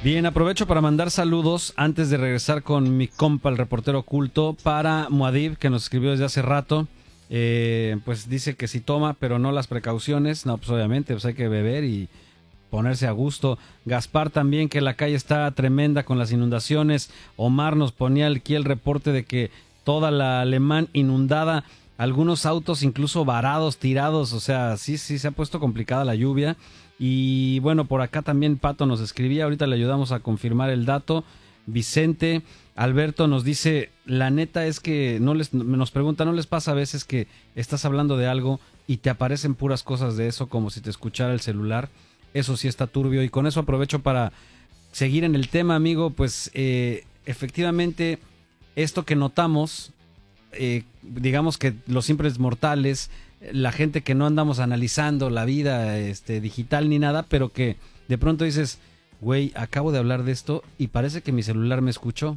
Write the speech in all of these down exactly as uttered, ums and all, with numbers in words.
Bien, aprovecho para mandar saludos antes de regresar con mi compa, el reportero oculto, para Muad'Dib, que nos escribió desde hace rato. Eh, pues dice que sí toma, pero no las precauciones. No, pues obviamente pues hay que beber y ponerse a gusto. Gaspar también, que la calle está tremenda con las inundaciones. Omar nos ponía aquí el reporte de que toda la Alemán inundada, algunos autos incluso varados, tirados, o sea, sí, sí se ha puesto complicada la lluvia. Y bueno, por acá también Pato nos escribía, ahorita le ayudamos a confirmar el dato. Vicente, Alberto nos dice, la neta es que no les, nos pregunta, ¿no les pasa a veces que estás hablando de algo y te aparecen puras cosas de eso, como si te escuchara el celular? Eso sí está turbio, y con eso aprovecho para seguir en el tema, amigo. Pues eh, efectivamente, esto que notamos, eh, digamos que los simples mortales, la gente que no andamos analizando la vida este, digital ni nada, pero que de pronto dices, güey, acabo de hablar de esto y parece que mi celular me escuchó.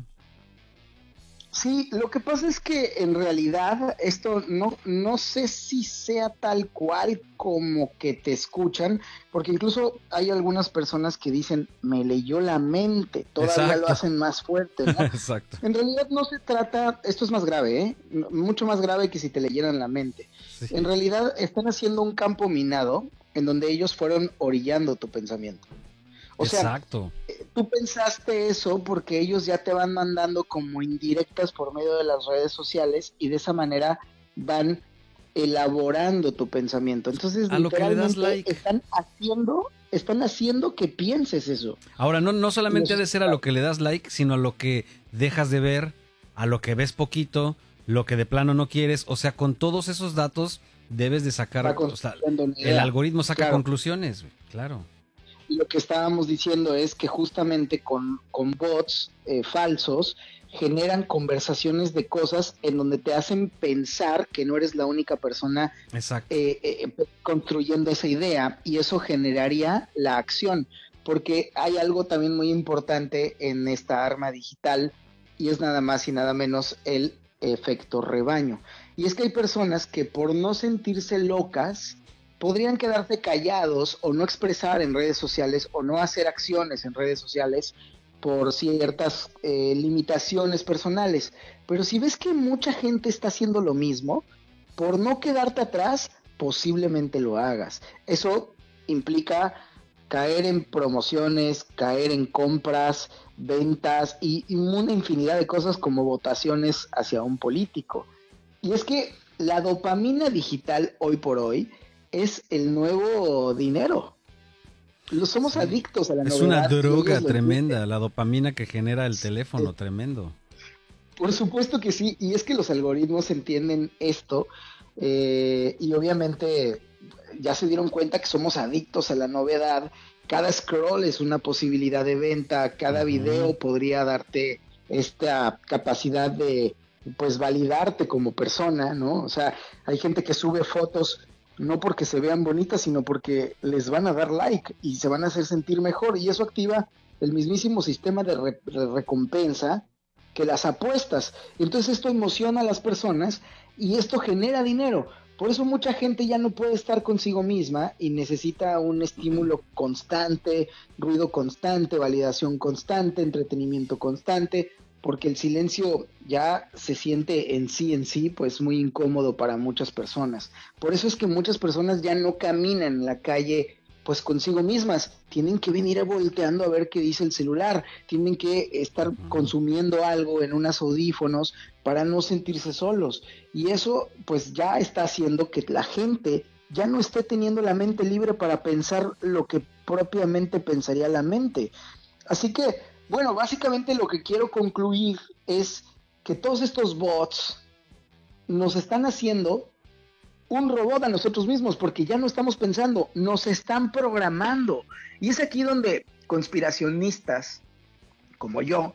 Sí, lo que pasa es que en realidad esto no, no sé si sea tal cual como que te escuchan, porque incluso hay algunas personas que dicen, me leyó la mente, todavía Exacto. lo hacen más fuerte, ¿no? Exacto. En realidad no se trata, esto es más grave, ¿eh? Mucho más grave que si te leyeran la mente. Sí. En realidad están haciendo un campo minado en donde ellos fueron orillando tu pensamiento. O sea, Exacto. tú pensaste eso porque ellos ya te van mandando como indirectas por medio de las redes sociales y de esa manera van elaborando tu pensamiento. Entonces, A lo que le das literalmente like. están haciendo, están haciendo que pienses eso. Ahora, no, no solamente Los- ha de ser a lo que le das like, sino a lo que dejas de ver, a lo que ves poquito, lo que de plano no quieres. O sea, con todos esos datos debes de sacar, Va o sea, construyendo una el idea. algoritmo saca Claro. conclusiones, güey, claro. Y lo que estábamos diciendo es que justamente con, con bots eh, falsos generan conversaciones de cosas en donde te hacen pensar que no eres la única persona Exacto. eh, eh, construyendo esa idea, y eso generaría la acción, porque hay algo también muy importante en esta arma digital y es nada más y nada menos el efecto rebaño. Y es que hay personas que por no sentirse locas podrían quedarse callados o no expresar en redes sociales o no hacer acciones en redes sociales por ciertas eh, limitaciones personales. Pero si ves que mucha gente está haciendo lo mismo, por no quedarte atrás, posiblemente lo hagas. Eso implica caer en promociones, caer en compras, ventas y, y una infinidad de cosas como votaciones hacia un político. Y es que la dopamina digital hoy por hoy es el nuevo dinero. Lo somos Sí. adictos a la Es una novedad. y droga ellos lo tremenda, entienden. la dopamina que genera el Es- teléfono, tremendo. Por supuesto que sí, y es que los algoritmos entienden esto, eh, y obviamente ya se dieron cuenta que somos adictos a la novedad. Cada scroll es una posibilidad de venta, cada Ujú. video podría darte esta capacidad de pues validarte como persona, ¿no? O sea, hay gente que sube fotos no porque se vean bonitas, sino porque les van a dar like y se van a hacer sentir mejor, y eso activa el mismísimo sistema de, re- de recompensa que las apuestas. Entonces esto emociona a las personas y esto genera dinero. Por eso mucha gente ya no puede estar consigo misma y necesita un estímulo constante, ruido constante, validación constante, entretenimiento constante, porque el silencio ya se siente en sí en sí pues muy incómodo para muchas personas. Por eso es que muchas personas ya no caminan en la calle pues consigo mismas, tienen que venir volteando a ver qué dice el celular, tienen que estar Ujú. consumiendo algo en unos audífonos para no sentirse solos, y eso pues ya está haciendo que la gente ya no esté teniendo la mente libre para pensar lo que propiamente pensaría la mente. Así que, bueno, básicamente lo que quiero concluir es que todos estos bots nos están haciendo un robot a nosotros mismos, porque ya no estamos pensando, nos están programando. Y es aquí donde conspiracionistas como yo,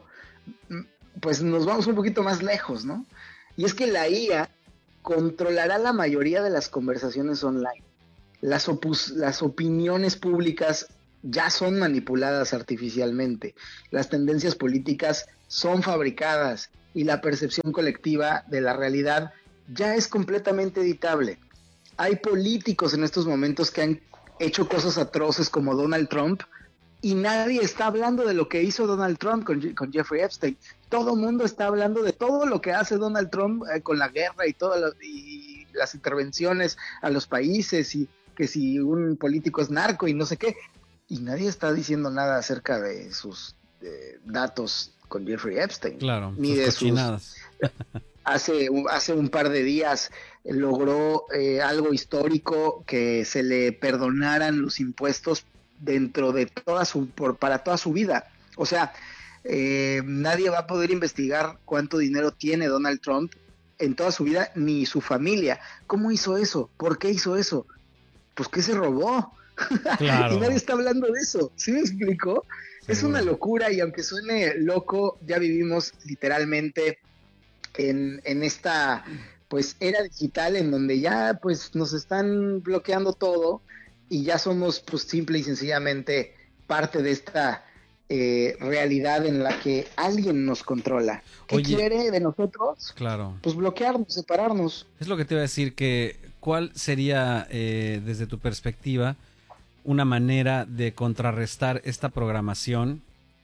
pues nos vamos un poquito más lejos, ¿no? Y es que la I A controlará la mayoría de las conversaciones online. Las, opus- las opiniones públicas ya son manipuladas artificialmente. Las tendencias políticas son fabricadas y la percepción colectiva de la realidad ya es completamente editable. Hay políticos en estos momentos que han hecho cosas atroces como Donald Trump y nadie está hablando de lo que hizo Donald Trump con, con Jeffrey Epstein. Todo el mundo está hablando de todo lo que hace Donald Trump eh, con la guerra y todas las, y las intervenciones a los países, y que si un político es narco y no sé qué, y nadie está diciendo nada acerca de sus eh, datos con Jeffrey Epstein. Claro, ni sus de cochinadas. sus... Hace, hace un par de días logró eh, algo histórico, que se le perdonaran los impuestos dentro de toda su, por, para toda su vida. O sea, eh, nadie va a poder investigar cuánto dinero tiene Donald Trump en toda su vida, ni su familia. ¿Cómo hizo eso? ¿Por qué hizo eso? Pues que se robó. Claro. Y nadie está hablando de eso. ¿Sí me explicó? Seguro. Es una locura, y aunque suene loco, ya vivimos literalmente en, en esta pues era digital, en donde ya pues nos están bloqueando todo, y ya somos pues simple y sencillamente parte de esta eh, realidad en la que alguien nos controla. ¿Qué Oye, quiere de nosotros? Claro. Pues bloquearnos, separarnos. Es lo que te iba a decir, que ¿cuál sería eh, desde tu perspectiva una manera de contrarrestar esta programación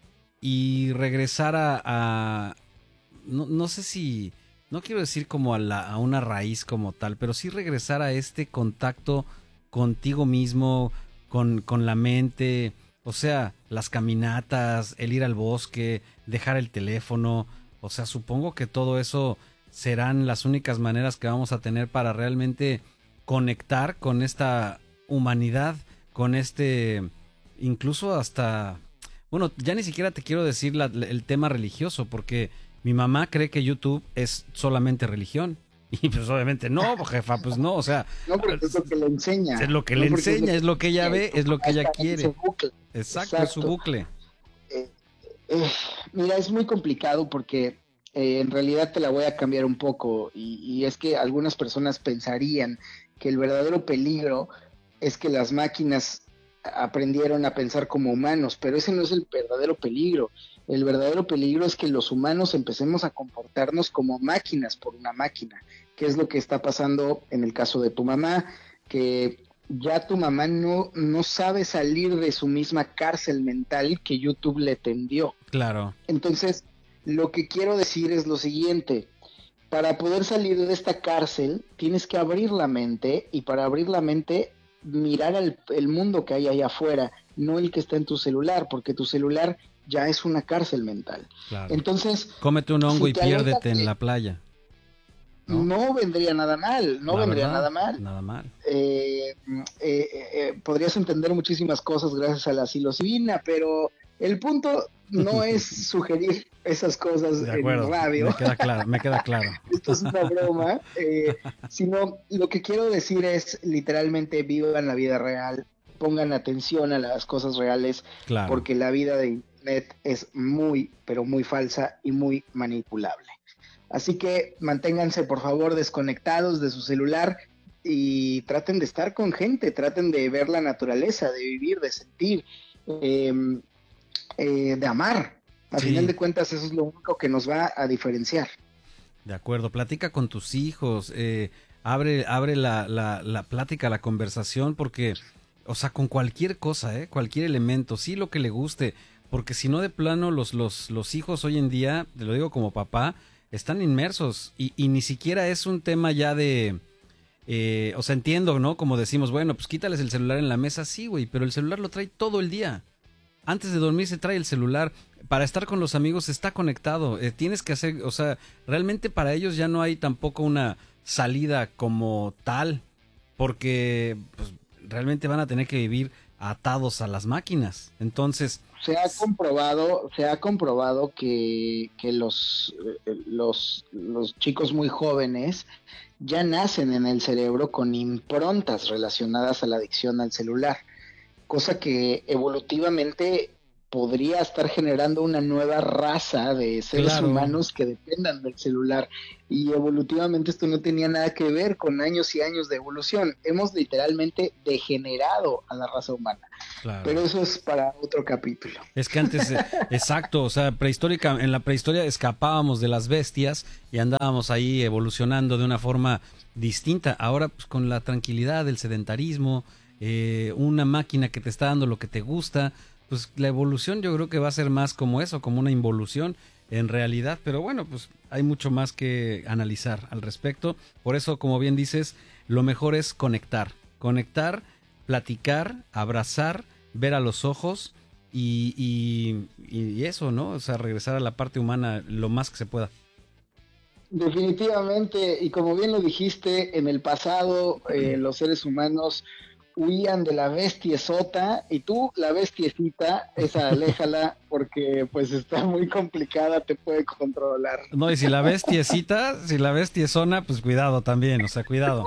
y regresar a, a no, no sé si, no quiero decir como a, la, a una raíz como tal, pero sí regresar a este contacto contigo mismo, con, con la mente, o sea, las caminatas, el ir al bosque, dejar el teléfono, o sea, supongo que todo eso serán las únicas maneras que vamos a tener para realmente conectar con esta humanidad, con este, incluso hasta, bueno, ya ni siquiera te quiero decir la, el tema religioso, porque mi mamá cree que YouTube es solamente religión. Y pues obviamente no, jefa, pues no, o sea... No, porque es lo que le enseña. Es lo que no le enseña, es lo que ella ve, es lo que ella quiere. Bucle. Exacto, Exacto, es su bucle. Eh, eh, mira, es muy complicado porque eh, en realidad te la voy a cambiar un poco, y, y es que algunas personas pensarían que el verdadero peligro es que las máquinas aprendieron a pensar como humanos, pero ese no es el verdadero peligro. El verdadero peligro es que los humanos empecemos a comportarnos como máquinas por una máquina, que es lo que está pasando en el caso de tu mamá, que ya tu mamá no, no sabe salir de su misma cárcel mental que YouTube le tendió. Claro. Entonces, lo que quiero decir es lo siguiente: para poder salir de esta cárcel, tienes que abrir la mente, y para abrir la mente, mirar el, el mundo que hay allá afuera, no el que está en tu celular, porque tu celular ya es una cárcel mental. Claro. Entonces, cómete un hongo si y piérdete en la playa. ¿no? No vendría nada mal, no la vendría verdad, nada mal. Nada mal. Eh, eh, eh, podrías entender muchísimas cosas gracias a la psilocibina, pero el punto no es sugerir esas cosas de acuerdo, en radio. Me queda claro, me queda claro. Esto es una broma, eh, sino lo que quiero decir es literalmente vivan la vida real, pongan atención a las cosas reales, claro. Porque la vida de internet es muy, pero muy falsa y muy manipulable. Así que manténganse por favor desconectados de su celular y traten de estar con gente, traten de ver la naturaleza, de vivir, de sentir, eh, eh, de amar. Al sí. final de cuentas eso es lo único que nos va a diferenciar. De acuerdo, platica con tus hijos, eh, abre, abre la, la, la plática, la conversación, porque, o sea, con cualquier cosa, eh, cualquier elemento, sí lo que le guste, porque si no de plano los, los, los hijos hoy en día, te lo digo como papá, están inmersos y, y ni siquiera es un tema ya de, eh, o sea, entiendo, ¿no? Como decimos, bueno, pues quítales el celular en la mesa, sí, güey, pero el celular lo trae todo el día. Antes de dormir se trae el celular, para estar con los amigos está conectado, eh, tienes que hacer, o sea, realmente para ellos ya no hay tampoco una salida como tal, porque pues, realmente van a tener que vivir atados a las máquinas, entonces... Se ha comprobado, se ha comprobado que, que los, los, los chicos muy jóvenes ya nacen en el cerebro con improntas relacionadas a la adicción al celular, cosa que evolutivamente podría estar generando una nueva raza de seres claro. humanos que dependan del celular, y evolutivamente esto no tenía nada que ver con años y años de evolución. Hemos literalmente degenerado a la raza humana. Claro. Pero eso es para otro capítulo. Es que antes, exacto, o sea, prehistórica, en la prehistoria escapábamos de las bestias y andábamos ahí evolucionando de una forma distinta. Ahora, pues con la tranquilidad del sedentarismo, eh, una máquina que te está dando lo que te gusta, pues la evolución yo creo que va a ser más como eso, como una involución en realidad, pero bueno, pues hay mucho más que analizar al respecto. Por eso, como bien dices, lo mejor es conectar, conectar, platicar, abrazar, ver a los ojos y, y, y eso, ¿no? O sea, regresar a la parte humana lo más que se pueda. Definitivamente, y como bien lo dijiste, en el pasado eh, los seres humanos huían de la bestiesota, y tú, la bestiecita, esa aléjala porque pues está muy complicada, te puede controlar. No, y si la ves tiesita, si la ves tiesona, pues cuidado también, o sea, cuidado.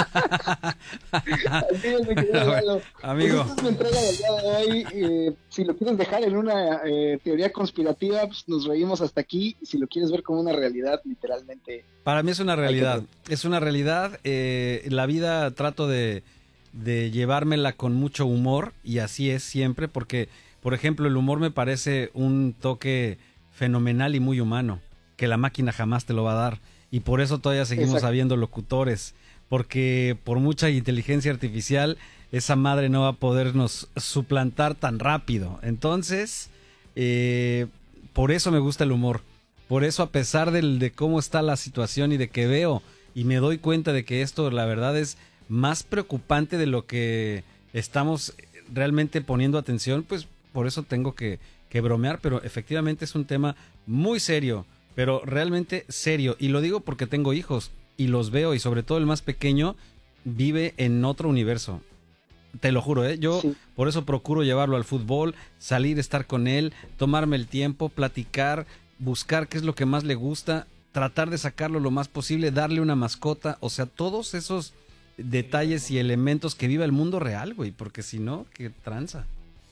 Así es, mi querido Lalo. Amigo. Pues esta es mi entrega del día de hoy. Eh, si lo quieres dejar en una eh, teoría conspirativa, pues nos reímos hasta aquí. Si lo quieres ver como una realidad, literalmente. Para mí es una realidad, es una realidad. Eh, la vida trato de, de llevármela con mucho humor y así es siempre porque, por ejemplo, el humor me parece un toque fenomenal y muy humano, que la máquina jamás te lo va a dar. Y por eso todavía seguimos Exacto. habiendo locutores, porque por mucha inteligencia artificial, esa madre no va a podernos suplantar tan rápido. Entonces, eh, por eso me gusta el humor. Por eso, a pesar del, de cómo está la situación y de que veo y me doy cuenta de que esto, la verdad, es más preocupante de lo que estamos realmente poniendo atención, pues por eso tengo que, que bromear, pero efectivamente es un tema muy serio, pero realmente serio. Y lo digo porque tengo hijos y los veo, y sobre todo el más pequeño vive en otro universo. Te lo juro, ¿eh? Yo sí. Por eso procuro llevarlo al fútbol, salir, estar con él, tomarme el tiempo, platicar, buscar qué es lo que más le gusta, tratar de sacarlo lo más posible, darle una mascota, o sea, todos esos detalles y elementos que viva el mundo real, güey, porque si no, qué tranza.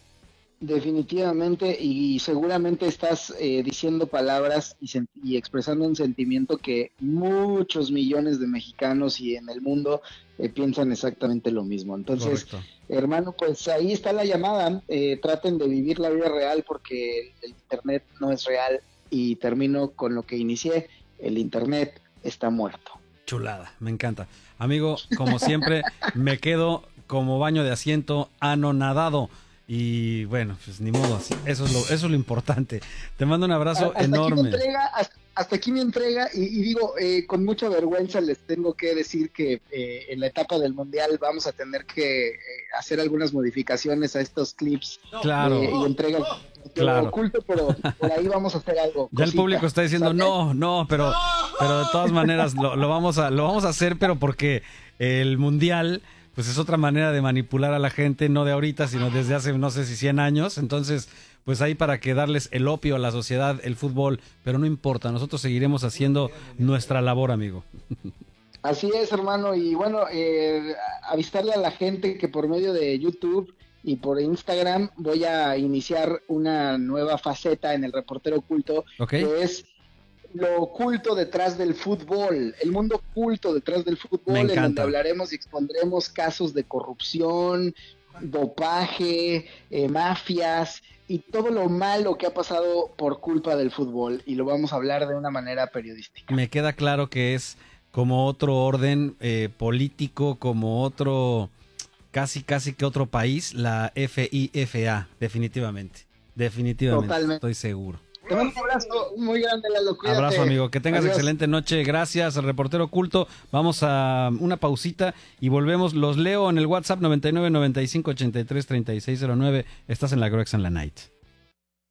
Definitivamente, y seguramente estás eh, diciendo palabras y, sent- y expresando un sentimiento que muchos millones de mexicanos y en el mundo eh, piensan exactamente lo mismo. Entonces, Correcto. Hermano, pues ahí está la llamada. Eh, traten de vivir la vida real porque el, el internet no es real. Y termino con lo que inicié: el internet está muerto. Chulada, me encanta. Amigo, como siempre, me quedo como baño de asiento, anonadado. Y bueno, pues ni modo, eso es lo, eso es lo importante. Te mando un abrazo hasta enorme. Aquí me entrega, hasta, hasta aquí mi entrega, y, y digo, eh, con mucha vergüenza les tengo que decir que eh, en la etapa del Mundial vamos a tener que eh, hacer algunas modificaciones a estos clips. Claro. Eh, y entregas claro. oculto, pero por ahí vamos a hacer algo. Ya cosita. El público está diciendo, ¿sabes? no, no, pero, pero de todas maneras lo, lo, vamos a, lo vamos a hacer, pero porque el Mundial... pues es otra manera de manipular a la gente, no de ahorita, sino desde hace no sé si cien años. Entonces, pues ahí para que darles el opio a la sociedad, el fútbol, pero no importa, nosotros seguiremos haciendo nuestra labor, amigo. Así es, hermano, y bueno, eh, avisarle a la gente que por medio de YouTube y por Instagram voy a iniciar una nueva faceta en el Reportero Oculto, okay. que es lo oculto detrás del fútbol, el mundo oculto detrás del fútbol, en donde hablaremos y expondremos casos de corrupción, dopaje, eh, mafias y todo lo malo que ha pasado por culpa del fútbol, y lo vamos a hablar de una manera periodística. Me queda claro que es como otro orden eh, político, como otro, casi casi que otro país, la FIFA, definitivamente, definitivamente, Totalmente. Estoy seguro. Te mando un abrazo muy grande, Lalo. Cuídate. Abrazo, amigo. Que tengas Adiós. Excelente noche. Gracias al Reportero Oculto. Vamos a una pausita y volvemos. Los leo en el WhatsApp noventa y nueve, noventa y cinco, ochenta y tres, treinta y seis cero nueve. Estás en la Groex en la Night.